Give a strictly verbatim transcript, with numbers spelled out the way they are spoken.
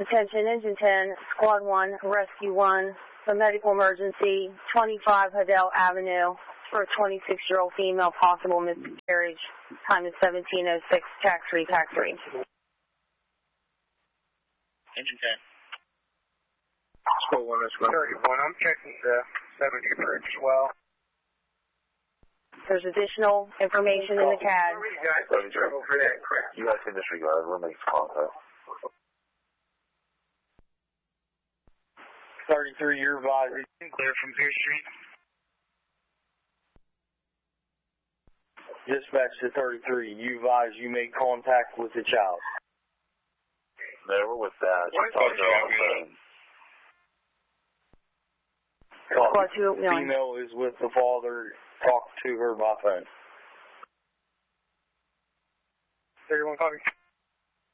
Attention, Engine ten, Squad one, Rescue one, the medical emergency, twenty-five Hadell Avenue, for a twenty-six-year-old female, possible miscarriage. Time is seventeen oh six, tax three, tax three. Engine ten. Squad one, that's thirty-one. I'm checking the seventy bridge as well. There's additional information in the C A D. You guys need trouble for that, correct? You guys can disregard. We'll make contact. thirty-three, your advisory. Clear from Pierce Street. Dispatch to thirty-three, you advise you make contact with the child. Never with that. Just talk to her on the phone. Squad two, no. Female is with the father. Talk to her by phone. thirty-one, copy.